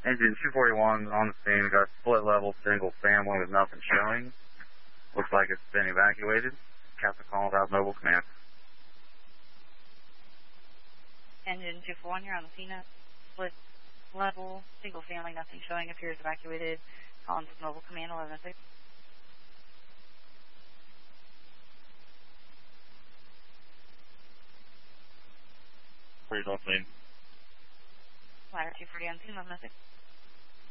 Engine 241 on the scene. Got split level, single family with nothing showing. Looks like it's been evacuated. Captain calls out mobile command. Engine 241, you're on the scene. Split level, single family, nothing showing. Appears evacuated. Collins mobile command 11-6. Please on scene. Ladder 240 on scene 11-6.